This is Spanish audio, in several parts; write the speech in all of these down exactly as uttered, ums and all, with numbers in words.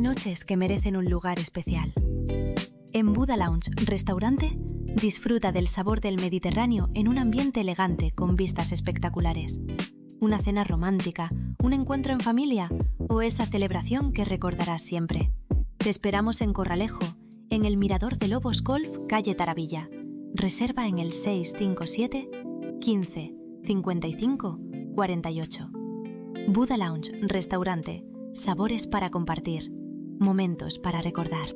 Hay noches que merecen un lugar especial. En Buda Lounge Restaurante, disfruta del sabor del Mediterráneo en un ambiente elegante con vistas espectaculares. Una cena romántica, un encuentro en familia o esa celebración que recordarás siempre. Te esperamos en Corralejo, en el Mirador de Lobos Golf, calle Taravilla. Reserva en el seis cinco siete, quince, cincuenta y cinco, cuarenta y ocho. Buda Lounge Restaurante. Sabores para compartir. Momentos para recordar.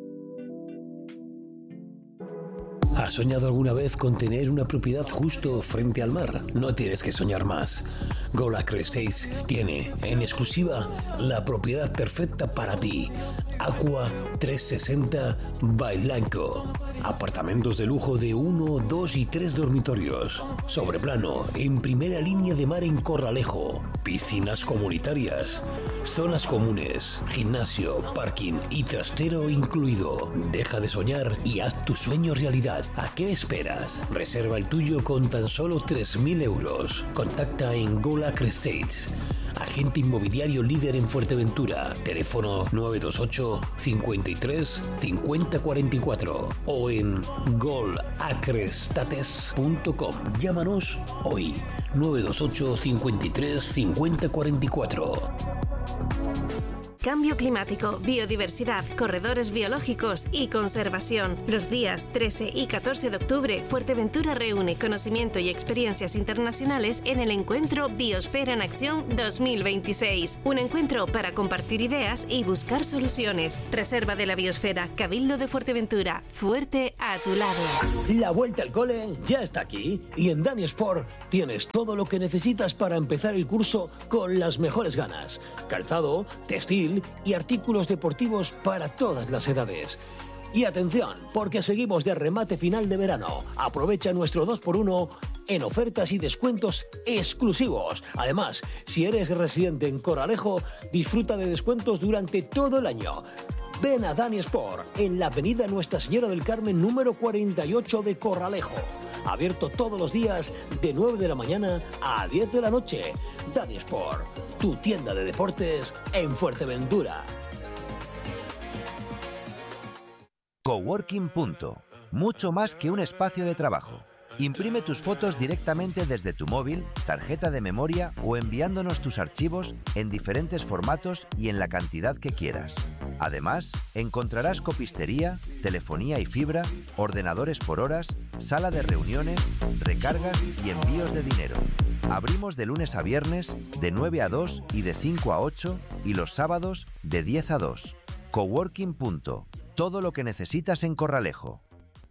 ¿Has soñado alguna vez con tener una propiedad justo frente al mar? No tienes que soñar más. Golacre Estates tiene, en exclusiva, la propiedad perfecta para ti. Aqua trescientos sesenta by Lanco. Apartamentos de lujo de uno, dos y tres dormitorios. Sobreplano, en primera línea de mar en Corralejo. Piscinas comunitarias. Zonas comunes, gimnasio, parking y trastero incluido. Deja de soñar y haz tu sueño realidad. ¿A qué esperas? Reserva el tuyo con tan solo tres mil euros. Contacta en Golacre Estates, agente inmobiliario líder en Fuerteventura. Teléfono nueve dos ocho, cincuenta y tres, cincuenta cuarenta y cuatro o en golacrestates punto com. Llámanos hoy. nueve dos ocho, cincuenta y tres, cincuenta cuarenta y cuatro. Cambio climático, biodiversidad, corredores biológicos y conservación. Los días trece y catorce de octubre, Fuerteventura reúne conocimiento y experiencias internacionales en el encuentro Biosfera en Acción dos mil veintiséis. Un encuentro para compartir ideas y buscar soluciones. Reserva de la Biosfera, Cabildo de Fuerteventura. Fuerte a tu lado. La vuelta al cole ya está aquí y en Dani Sport tienes todo lo que necesitas para empezar el curso con las mejores ganas. Calzado, textil y artículos deportivos para todas las edades. Y atención, porque seguimos de remate final de verano. Aprovecha nuestro dos por uno en ofertas y descuentos exclusivos. Además, si eres residente en Corralejo, disfruta de descuentos durante todo el año. Ven a Dani Sport en la avenida Nuestra Señora del Carmen número cuarenta y ocho de Corralejo. Abierto todos los días de nueve de la mañana a diez de la noche. Dani Sport, tu tienda de deportes en Fuerteventura. Coworking. Mucho más que un espacio de trabajo. Imprime tus fotos directamente desde tu móvil, tarjeta de memoria o enviándonos tus archivos en diferentes formatos y en la cantidad que quieras. Además, encontrarás copistería, telefonía y fibra, ordenadores por horas, sala de reuniones, recargas y envíos de dinero. Abrimos de lunes a viernes de nueve a dos y de cinco a ocho y los sábados de diez a dos. Coworking. Todo lo que necesitas en Corralejo.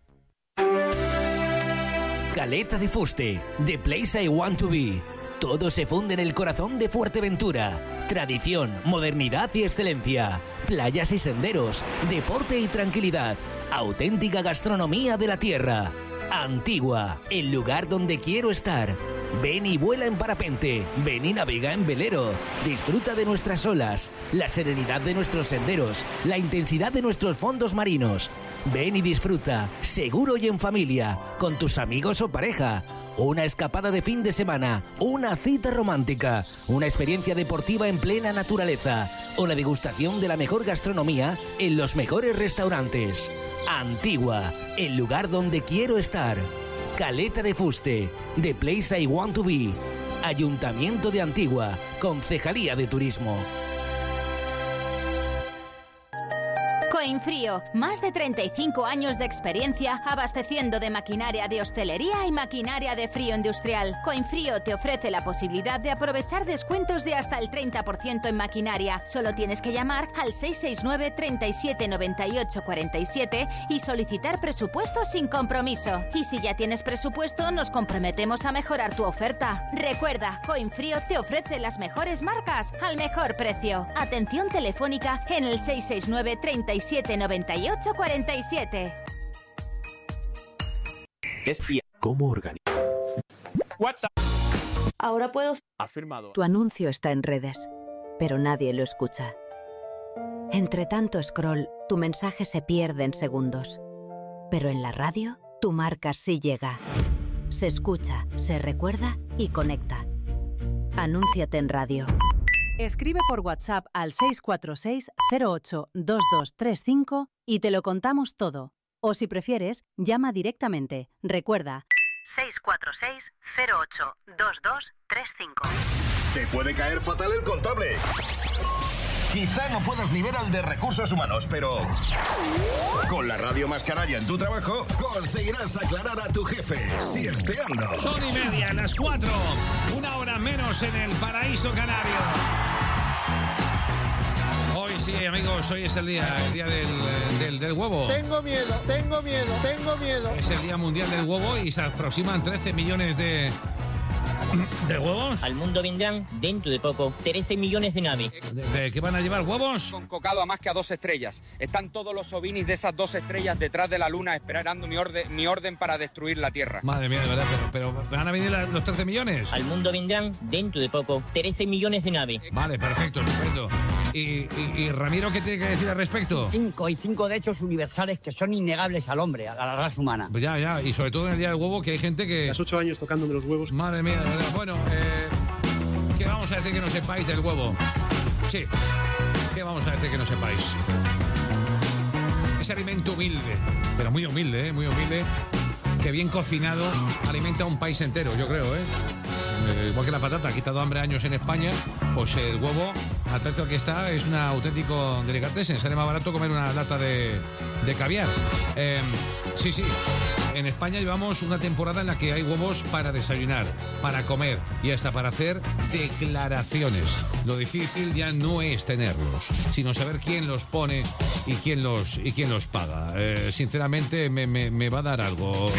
Caleta de Fuste, The Place I Want to Be. Todo se funde en el corazón de Fuerteventura. Tradición, modernidad y excelencia. Playas y senderos, deporte y tranquilidad. Auténtica gastronomía de la tierra. Antigua, el lugar donde quiero estar. Ven y vuela en parapente, ven y navega en velero. Disfruta de nuestras olas, la serenidad de nuestros senderos, la intensidad de nuestros fondos marinos. Ven y disfruta, seguro y en familia, con tus amigos o pareja. Una escapada de fin de semana, una cita romántica, una experiencia deportiva en plena naturaleza o la degustación de la mejor gastronomía en los mejores restaurantes. Antigua, el lugar donde quiero estar. Caleta de Fuste, The Place I Want to Be. Ayuntamiento de Antigua, Concejalía de Turismo. Coinfrío, más de treinta y cinco años de experiencia abasteciendo de maquinaria de hostelería y maquinaria de frío industrial. Coinfrío te ofrece la posibilidad de aprovechar descuentos de hasta el treinta por ciento en maquinaria. Solo tienes que llamar al seis seis nueve, treinta y siete, noventa y ocho, cuarenta y siete y solicitar presupuesto sin compromiso. Y si ya tienes presupuesto, nos comprometemos a mejorar tu oferta. Recuerda, Coinfrío te ofrece las mejores marcas al mejor precio. Atención telefónica en el seis seis nueve, treinta y siete, noventa y ocho, cuarenta y siete. ¿Cómo organizar? WhatsApp. Ahora puedo... Afirmado. Tu anuncio está en redes, pero nadie lo escucha. Entre tanto scroll, tu mensaje se pierde en segundos. Pero en la radio, tu marca sí llega. Se escucha, se recuerda y conecta. Anúnciate en radio. Escribe por WhatsApp al seis cuatro seis cero ocho dos dos tres cinco y te lo contamos todo. O si prefieres, llama directamente. Recuerda, seis cuatro seis cero ocho dos dos tres cinco. Te puede caer fatal el contable. Quizá no puedas ni ver al de recursos humanos, pero con la radio más canalla en tu trabajo conseguirás aclarar a tu jefe siesteando. Son y media, las cuatro, una hora menos en el paraíso canario. Hoy sí, amigos, hoy es el día, el día del, del, del huevo. Tengo miedo, tengo miedo, tengo miedo. Es el Día Mundial del Huevo y se aproximan trece millones de... ¿De huevos? Al mundo vendrán, dentro de poco, trece millones de naves. ¿De, de qué van a llevar huevos? Concocado a más que a dos estrellas. Están todos los ovinis de esas dos estrellas detrás de la luna esperando mi orden, mi orden para destruir la Tierra. Madre mía, de verdad, pero, pero ¿van a venir la, los trece millones? Al mundo vendrán, dentro de poco, trece millones de naves. Vale, perfecto, perfecto. ¿Y, y, y Ramiro qué tiene que decir al respecto? Cinco y cinco de hechos universales que son innegables al hombre, a la raza humana. Pues ya, ya, y sobre todo en el Día del Huevo, que hay gente que... Las ocho años tocándome los huevos. Madre mía, de verdad. Bueno, eh, ¿qué vamos a decir que no sepáis del huevo? Sí, ¿qué vamos a decir que no sepáis? Es alimento humilde, pero muy humilde, ¿eh? Muy humilde, que bien cocinado alimenta a un país entero, yo creo, ¿eh? Eh, igual que la patata, ha quitado hambre años en España, pues el huevo, al precio que está, es un auténtico delicatessen. Sale más barato comer una lata de, de caviar. Eh, sí, sí. En España llevamos una temporada en la que hay huevos para desayunar, para comer y hasta para hacer declaraciones. Lo difícil ya no es tenerlos, sino saber quién los pone y quién los, y quién los paga. Eh, sinceramente, me, me, me va a dar algo.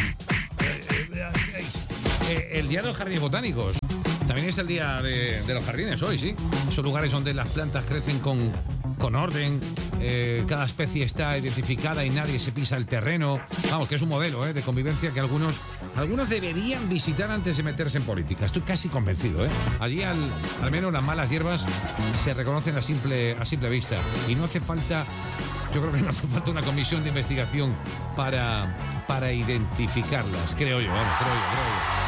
Eh, el Día de los Jardines Botánicos. También es el día de, de los jardines hoy, ¿sí? Esos lugares donde las plantas crecen con, con orden, eh, cada especie está identificada y nadie se pisa el terreno. Vamos, que es un modelo ¿eh? de convivencia que algunos, algunos deberían visitar antes de meterse en política. Estoy casi convencido, ¿eh? Allí al, al menos las malas hierbas se reconocen a simple, a simple vista. Y no hace falta, yo creo que no hace falta una comisión de investigación para, para identificarlas, creo yo, vamos, creo yo, creo yo.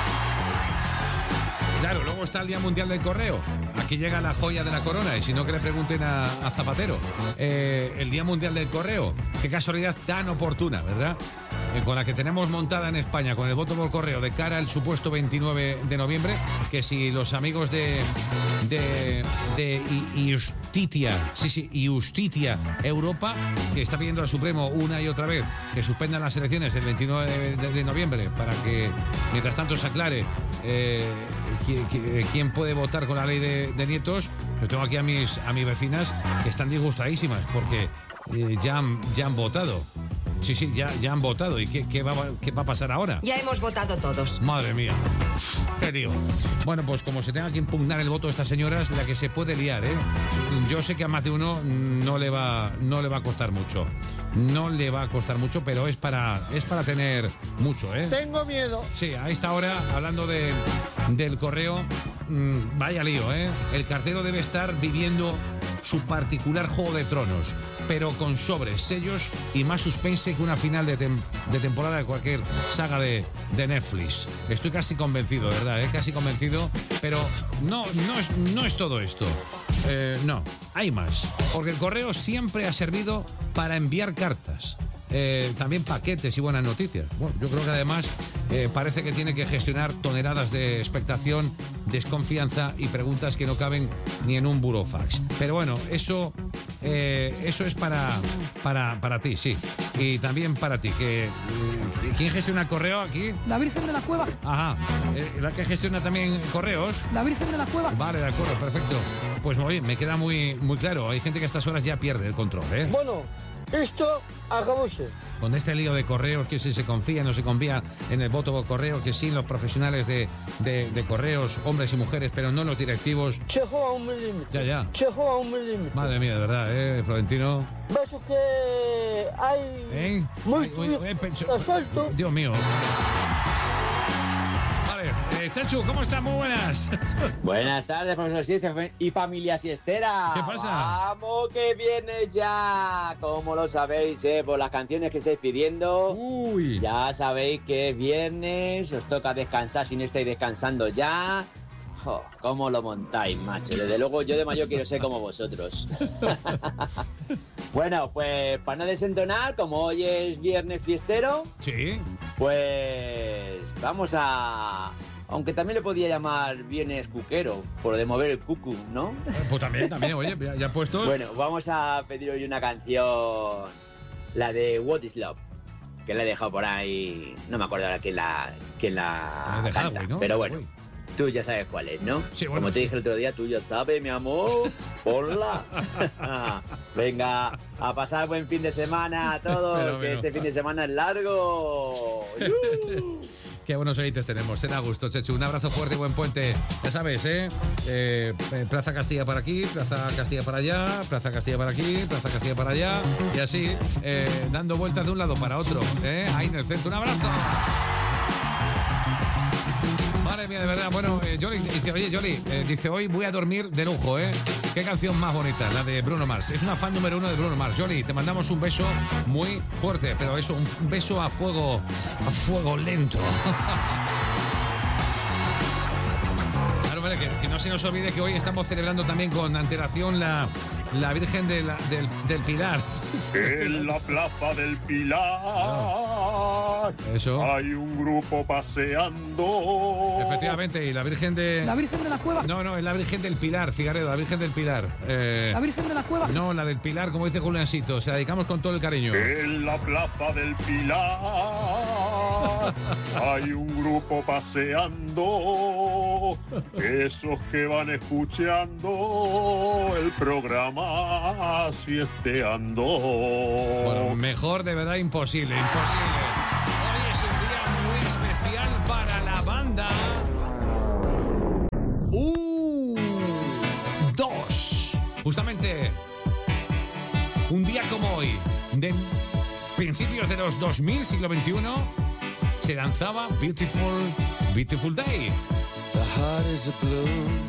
Claro, luego está el Día Mundial del Correo. Aquí llega la joya de la corona, y si no que le pregunten a, a Zapatero. Eh, el Día Mundial del Correo. Qué casualidad tan oportuna, ¿verdad? Eh, con la que tenemos montada en España, con el voto por correo de cara al supuesto veintinueve de noviembre, que si los amigos de de, de Justitia, sí, sí, Justitia Europa, que está pidiendo al Supremo una y otra vez que suspendan las elecciones el veintinueve de, de, de noviembre para que, mientras tanto, se aclare eh, quién puede votar con la ley de, de nietos. Yo tengo aquí a mis, a mis vecinas que están disgustadísimas porque eh, ya, han, ya han votado. Sí, sí, ya, ya han votado. ¿Y qué, qué, va, qué va a pasar ahora? Ya hemos votado todos. Madre mía. Qué lío. Bueno, pues como se tenga que impugnar el voto de estas señoras, la que se puede liar, ¿eh? Yo sé que a más de uno no le va, no le va a costar mucho. No le va a costar mucho, pero es para, es para tener mucho, ¿eh? Tengo miedo. Sí, a esta hora, hablando de, del correo, mmm, vaya lío, ¿eh? El cartero debe estar viviendo su particular Juego de Tronos, pero con sobres, sellos y más suspense que una final de, tem- de temporada de cualquier saga de, de Netflix. Estoy casi convencido, ¿verdad? ¿Eh? Casi convencido, pero no, no, es, no es todo esto. Eh, no, hay más. Porque el correo siempre ha servido para enviar cartas. Eh, también paquetes y buenas noticias. Bueno, yo creo que además eh, parece que tiene que gestionar toneladas de expectación, desconfianza y preguntas que no caben ni en un burofax. Pero bueno, eso eh, eso es para, para, para ti, sí. Y también para ti. Que, eh, ¿quién gestiona el correo aquí? La Virgen de la Cueva. Ajá. Eh, ¿La que gestiona también correos? La Virgen de la Cueva. Vale, de acuerdo, perfecto. Pues oye, me queda muy, muy claro. Hay gente que a estas horas ya pierde el control, ¿eh? Bueno, esto acabóse. Con este lío de correos, que si se confía, no se confía en el voto por correo, que sí los profesionales de, de, de correos, hombres y mujeres, pero no los directivos. Se juega un milímetro. Ya, ya. Se juega un milímetro. Madre mía, de verdad, ¿eh, Florentino? ¿Ves que hay ¿Eh? mucho eh, penso... asalto? Dios mío. Eh, Chachu, ¿cómo estás? Muy buenas. Buenas tardes, profesor Sieste y familia siestera. ¿Qué pasa? Vamos que viene ya. Como lo sabéis, eh, por las canciones que estáis pidiendo. Uy. Ya sabéis que es viernes, os toca descansar si no estáis descansando ya. Jo, ¿cómo lo montáis, macho? Desde luego yo de mayor quiero ser como vosotros. Bueno, pues para no desentonar, como hoy es viernes fiestero, sí, pues vamos a... Aunque también le podía llamar viernes cuquero, por lo de mover el cucu, ¿no? Pues también, también, oye, ya, ya puestos. Bueno, vamos a pedir hoy una canción, la de What is Love, que la he dejado por ahí, no me acuerdo ahora quién la, quién la de canta, Halloween, ¿no? pero bueno, tú ya sabes cuál es, ¿no? Sí, bueno, Como te sí. dije el otro día, tú ya sabes, mi amor, ponla. Venga, a pasar buen fin de semana a todos, Pero, que pero. este fin de semana es largo. ¡Yu! Qué buenos oyentes tenemos, se da gusto, Chechu. Un abrazo fuerte y buen puente. Ya sabes, ¿eh? eh Plaza Castilla para aquí, Plaza Castilla para allá, Plaza Castilla para aquí, Plaza Castilla para allá. Y así, eh, dando vueltas de un lado para otro, ¿eh? Ahí en el centro. ¡Un abrazo! Madre mía, de verdad. Bueno, eh, Yoli dice, oye, Yoli, eh, dice, hoy voy a dormir de lujo, ¿eh? Qué canción más bonita, la de Bruno Mars. Es una fan número uno de Bruno Mars. Yoli, te mandamos un beso muy fuerte, pero eso, un beso a fuego, a fuego lento. Claro, vale, que, que no se nos olvide que hoy estamos celebrando también con antelación la, la Virgen de la- del, del Pilar. En la plaza del Pilar Eso. hay un grupo paseando. Efectivamente, y la Virgen de... La Virgen de la Cueva. No, no, es la Virgen del Pilar, Figaredo, la Virgen del Pilar. Eh, La Virgen de la Cueva. No, la del Pilar, como dice Juliancito, se la dedicamos con todo el cariño. En la plaza del Pilar hay un grupo paseando. Esos que van escuchando el programa siesteando. Bueno, mejor de verdad imposible, imposible. Hoy es un día muy especial para la banda. Uh, dos. Justamente un día como hoy, de principios de los dos mil, siglo veintiuno, se lanzaba Beautiful, Beautiful Day. The heart is a blue,